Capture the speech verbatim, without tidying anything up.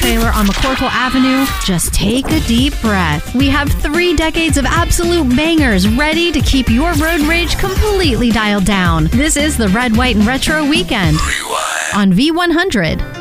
trailer on McCorkle Avenue, just take a deep breath. We have three decades of absolute bangers ready to keep your road rage completely dialed down. This is the Red, White, and Retro Weekend Rewind. on V one hundred.